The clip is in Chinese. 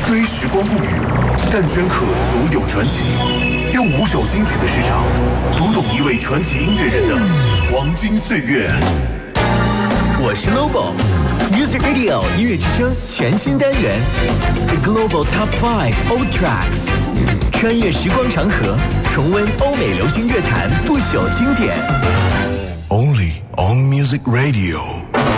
虽时光不语，但镌刻所有传奇。用5首金曲的时长，读懂一位传奇音乐人的黄金岁月。 我是 Lobo。Music Radio 音乐之声全新单元 The Global Top 5 Old Tracks， 穿越时光长河，重温欧美流行乐坛不朽经典。 Only on Music Radio。